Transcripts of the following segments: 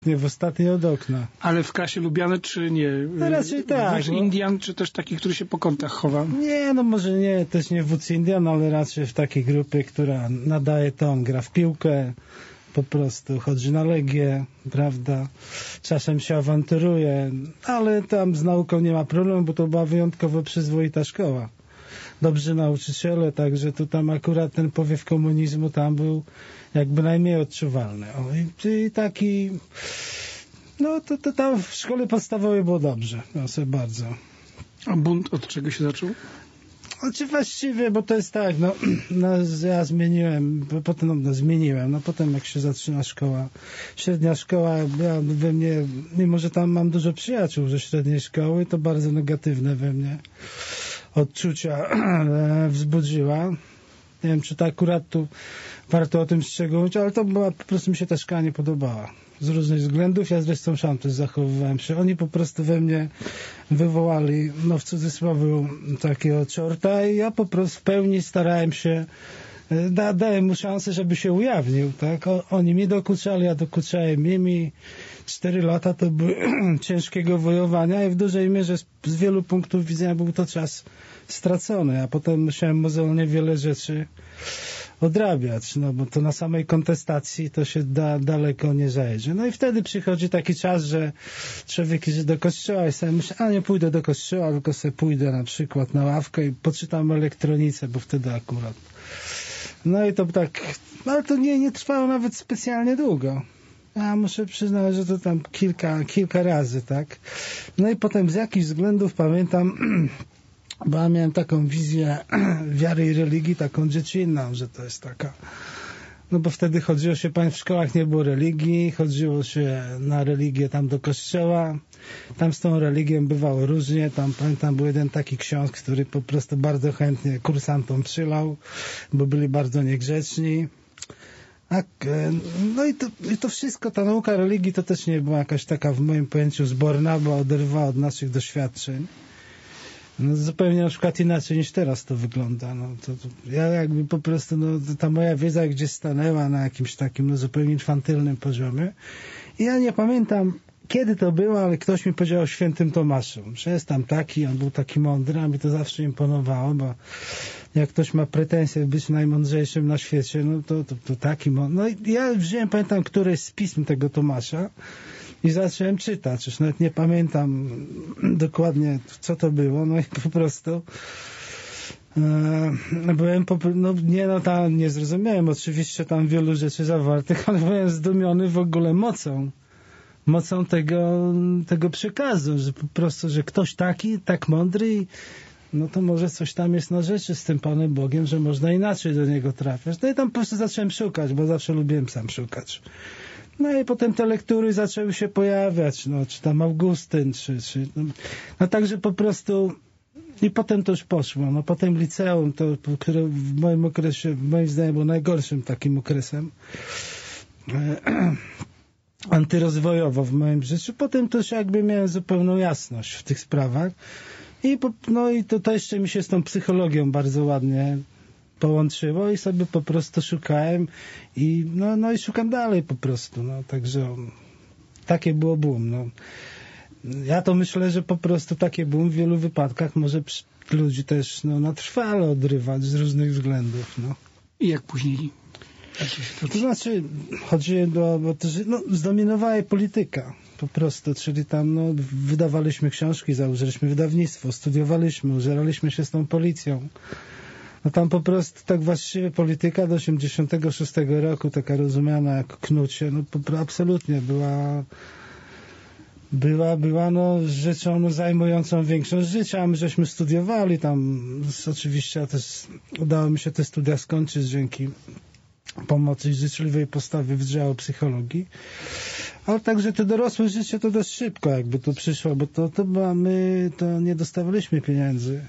Nie, w ostatnie od okna. Ale w klasie lubiane, czy nie? No raczej tak. Wódz Indian, czy też taki, który się po kątach chowa? Nie, no może nie, też nie wódz Indian, ale raczej w takiej grupie, która nadaje ton, gra w piłkę, po prostu chodzi na Legię, prawda? Czasem się awanturuje, ale tam z nauką nie ma problemu, bo to była wyjątkowo przyzwoita szkoła. Dobrzy nauczyciele, także tu tam akurat ten powiew komunizmu tam był jakby najmniej odczuwalny. I taki, no to tam w szkole podstawowej było dobrze, no sobie bardzo. A bunt od czego się zaczął? Znaczy właściwie, bo to jest tak, ja zmieniłem, potem jak się zaczyna szkoła, średnia szkoła, ja we mnie, mimo że tam mam dużo przyjaciół ze średniej szkoły, to bardzo negatywne we mnie odczucia wzbudziła. Nie wiem, czy to akurat tu warto o tym szczegółować, ale to była, po prostu mi się ta szkoła nie podobała. Z różnych względów, ja zresztą sam też zachowywałem się. Oni po prostu we mnie wywołali, no w cudzysłowie, takiego czorta i ja po prostu w pełni starałem się, dałem mu szansę, żeby się ujawnił, tak? Oni mi dokuczali, ja dokuczałem im i 4 lata to były ciężkiego wojowania i w dużej mierze z wielu punktów widzenia był to czas stracony, a potem musiałem mozolnie wiele rzeczy odrabiać, no bo to na samej kontestacji to się daleko nie zajdzie. No i wtedy przychodzi taki czas, że człowiek idzie do kościoła i sobie myśli, a nie pójdę do kościoła, tylko sobie pójdę na przykład na ławkę i poczytam o elektronice, bo wtedy akurat. No i to tak, ale to nie trwało nawet specjalnie długo. Ja muszę przyznać, że to tam kilka razy, tak. No i potem z jakichś względów pamiętam, bo ja miałem taką wizję wiary i religii, taką dziecinną, że to jest taka, no bo wtedy chodziło się, w szkołach nie było religii, chodziło się na religię tam do kościoła, tam z tą religią bywało różnie, tam pamiętam był jeden taki ksiądz, który po prostu bardzo chętnie kursantom przylał, bo byli bardzo niegrzeczni. No i to wszystko, ta nauka religii to też nie była jakaś taka w moim pojęciu zborna, bo oderwała od naszych doświadczeń. No zupełnie na przykład inaczej niż teraz to wygląda. No, to ja jakby po prostu, ta moja wiedza gdzieś stanęła na jakimś takim zupełnie infantylnym poziomie. I ja nie pamiętam, kiedy to było, ale ktoś mi powiedział o świętym Tomaszu, że jest tam taki, on był taki mądry, a mi to zawsze imponowało, bo jak ktoś ma pretensje być najmądrzejszym na świecie, no to taki mądry. No i ja wziąłem, pamiętam, któreś z pism tego Tomasza i zacząłem czytać. Już nawet nie pamiętam dokładnie, co to było, no i po prostu byłem, nie zrozumiałem oczywiście tam wielu rzeczy zawartych, ale byłem zdumiony w ogóle mocą tego przekazu, że po prostu, że ktoś taki, tak mądry, no to może coś tam jest na rzeczy z tym Panem Bogiem, że można inaczej do Niego trafiać. No i tam po prostu zacząłem szukać, bo zawsze lubiłem sam szukać. No i potem te lektury zaczęły się pojawiać, no, czy tam Augustyn, no także po prostu i potem to już poszło. No potem liceum, które w moim okresie, moim zdaniem było najgorszym takim okresem antyrozwojowo w moim życiu. Potem też jakby miałem zupełną jasność w tych sprawach. I to jeszcze mi się z tą psychologią bardzo ładnie połączyło i sobie po prostu szukałem i i szukam dalej po prostu. No, także takie było boom. No. Ja to myślę, że po prostu takie boom w wielu wypadkach może ludzi też na trwale odrywać z różnych względów. No. I jak później? To znaczy, zdominowała jej polityka po prostu, czyli tam wydawaliśmy książki, założyliśmy wydawnictwo, studiowaliśmy, użeraliśmy się z tą policją. No tam po prostu tak właściwie polityka do 86 roku, taka rozumiana jak knucie, absolutnie była rzeczą zajmującą większość życia, a my żeśmy studiowali tam, oczywiście też udało mi się te studia skończyć dzięki pomocy i życzliwej postawy Wydziału Psychologii, ale także to dorosłe życie to dość szybko jakby to przyszło, bo my nie dostawaliśmy pieniędzy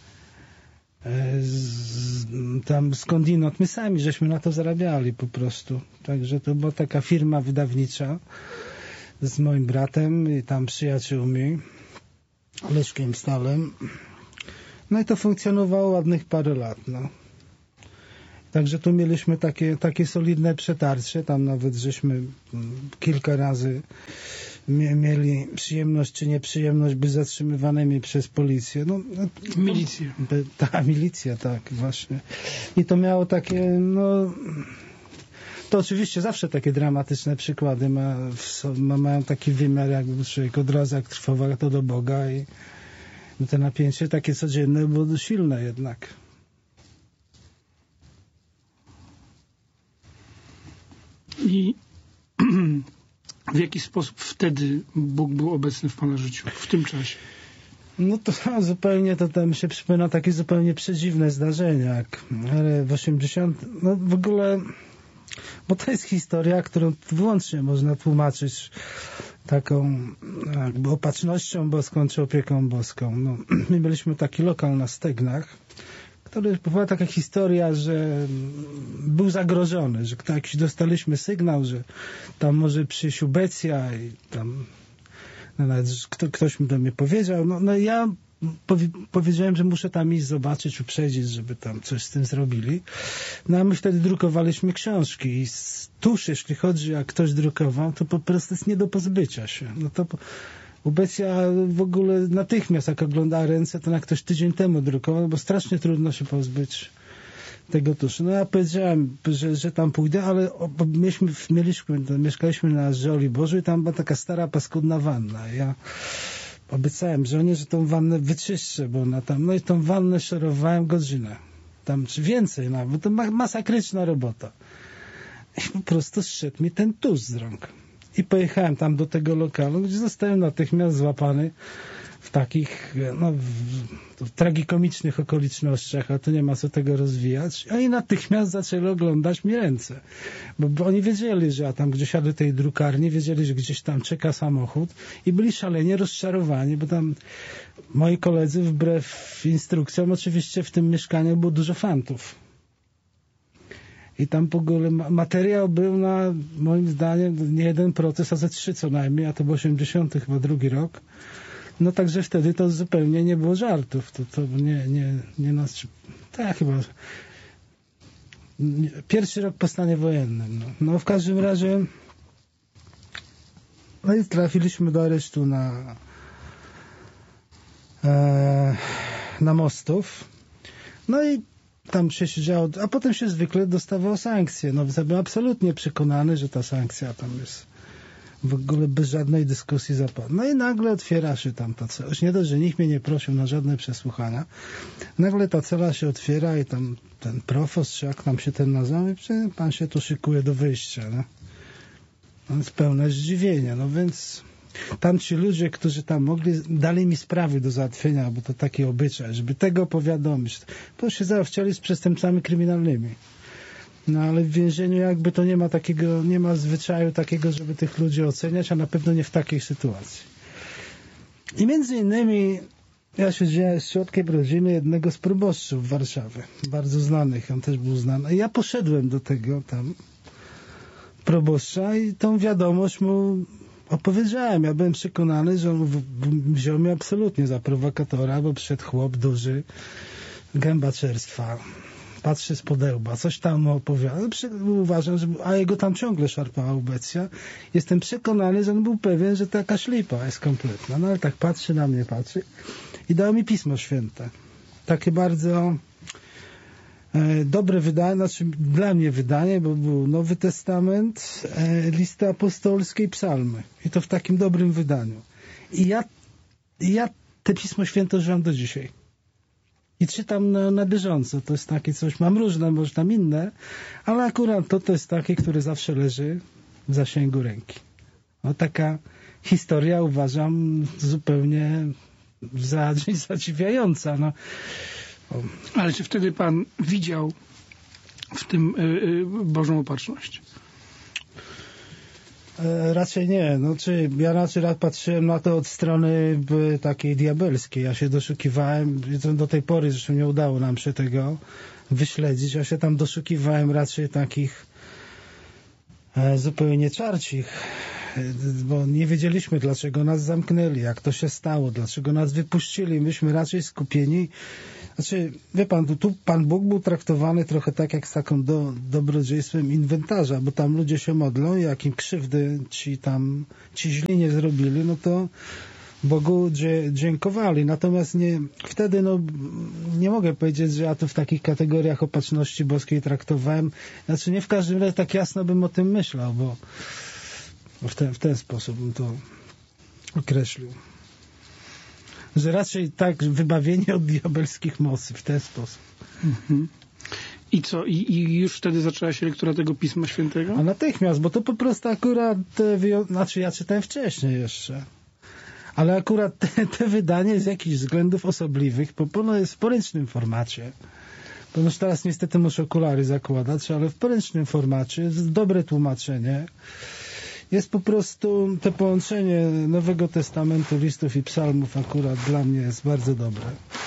tam skądinąd, my sami żeśmy na to zarabiali po prostu, także to była taka firma wydawnicza z moim bratem i tam przyjaciółmi, Leszkiem Stalem, no i to funkcjonowało ładnych parę lat, no. Także tu mieliśmy takie solidne przetarcie, tam nawet żeśmy kilka razy mieli przyjemność czy nieprzyjemność być zatrzymywanymi przez policję. Milicję. Ta milicja, tak, właśnie. I to miało takie, to oczywiście zawsze takie dramatyczne przykłady mają taki wymiar, jakby człowiek od razu jak trwował to do Boga i to napięcie takie codzienne było silne jednak. I w jaki sposób wtedy Bóg był obecny w Pana życiu, w tym czasie? To zupełnie, to mi się przypomina takie zupełnie przedziwne zdarzenia, jak w 80, w ogóle, bo to jest historia, którą wyłącznie można tłumaczyć taką jakby opatrznością boską czy opieką boską. My mieliśmy taki lokal na Stegnach, który była taka historia, że był zagrożony, że jakiś dostaliśmy sygnał, że tam może przyjść ubecja i tam nawet ktoś mi do mnie powiedział. Ja powiedziałem, że muszę tam iść zobaczyć, uprzedzić, żeby tam coś z tym zrobili. A my wtedy drukowaliśmy książki i tuż, jeśli chodzi, jak ktoś drukował, to po prostu jest nie do pozbycia się. To ubecja w ogóle natychmiast, jak ogląda ręce, to jak ktoś tydzień temu drukował, bo strasznie trudno się pozbyć tego tuszu. Ja powiedziałem, że tam pójdę, ale mieszkaliśmy na Żoli Bożej, tam była taka stara, paskudna wanna. Ja obiecałem żonie, że tą wannę wyczyszczę, bo ona tam, i tą wannę szorowałem godzinę. Tam, czy więcej nawet, to masakryczna robota. I po prostu zszedł mi ten tusz z rąk. I pojechałem tam do tego lokalu, gdzie zostałem natychmiast złapany w takich w tragikomicznych okolicznościach, a tu nie ma co tego rozwijać. A i natychmiast zaczęli oglądać mi ręce. Bo oni wiedzieli, że ja tam gdzieś jadę do tej drukarni, wiedzieli, że gdzieś tam czeka samochód i byli szalenie rozczarowani, bo tam moi koledzy, wbrew instrukcjom, oczywiście w tym mieszkaniu było dużo fantów. I tam w ogóle materiał był na, moim zdaniem, nie jeden proces, a ze 3 co najmniej, a to był 80 chyba drugi rok. Także wtedy to zupełnie nie było żartów. To nie nas... Tak chyba... Pierwszy rok po stanie wojennym. W każdym razie i trafiliśmy do aresztu na Mostów. I tam się siedziało, a potem się zwykle dostawało sankcje. Byłem absolutnie przekonany, że ta sankcja tam jest w ogóle bez żadnej dyskusji zapadła. I nagle otwiera się tam ta cela. Już nie dość, że nikt mnie nie prosił na żadne przesłuchania. Nagle ta cela się otwiera i tam ten profost, czy jak tam się ten nazywa, pan się tu szykuje do wyjścia. To jest pełne zdziwienie. Więc tam ci ludzie, którzy tam mogli, dali mi sprawy do załatwienia, bo to taki obyczaj, żeby tego powiadomić. To się załatwiali z przestępcami kryminalnymi. Ale w więzieniu jakby to nie ma zwyczaju takiego, żeby tych ludzi oceniać, a na pewno nie w takiej sytuacji. I między innymi ja siedziałem z środkiem rodziny jednego z proboszczów Warszawy, bardzo znanych, on też był znany. I ja poszedłem do tego tam proboszcza i tą wiadomość mu opowiedziałem. Ja byłem przekonany, że on wziął mnie absolutnie za prowokatora, bo przyszedł chłop duży, gęba czerstwa, patrzy z podełba, coś tam mu opowiada. Uważam, a jego tam ciągle szarpała ubecja. Jestem przekonany, że on był pewien, że to jakaś lipa jest kompletna. Ale tak patrzy na mnie, i dał mi Pismo Święte. Takie bardzo dobre wydanie, dla mnie wydanie, bo był Nowy Testament, listy apostolskie i psalmy. I to w takim dobrym wydaniu. I ja te Pismo Święte używam do dzisiaj. I czytam na bieżąco. To jest takie coś, mam różne, może tam inne, ale akurat to jest takie, które zawsze leży w zasięgu ręki. Taka historia, uważam, zupełnie zadziwiająca. Ale czy wtedy pan widział w tym Bożą opatrzność? Raczej nie. Ja raczej patrzyłem na to od strony takiej diabelskiej. Ja się doszukiwałem, do tej pory zresztą nie udało nam się tego wyśledzić. Ja się tam doszukiwałem raczej takich zupełnie czarcich, bo nie wiedzieliśmy, dlaczego nas zamknęli, jak to się stało, dlaczego nas wypuścili. Myśmy raczej skupieni, Znaczy, wie pan, tu Pan Bóg był traktowany trochę tak jak z taką dobrodziejstwem inwentarza, bo tam ludzie się modlą i jak im krzywdy ci źli nie zrobili, no to Bogu dziękowali. Natomiast wtedy nie mogę powiedzieć, że ja to w takich kategoriach opatrzności boskiej traktowałem. Znaczy nie w każdym razie tak jasno bym o tym myślał, bo w ten sposób bym to określił. Że raczej tak wybawienie od diabelskich mocy w ten sposób. Mhm. I co? I już wtedy zaczęła się lektura tego Pisma Świętego? A natychmiast, bo to po prostu akurat znaczy ja czytałem wcześniej jeszcze. Ale akurat te wydanie z jakichś względów osobliwych, bo jest w poręcznym formacie. Bo już teraz niestety muszę okulary zakładać, ale w poręcznym formacie jest dobre tłumaczenie. Jest po prostu to połączenie Nowego Testamentu, listów i psalmów akurat dla mnie jest bardzo dobre.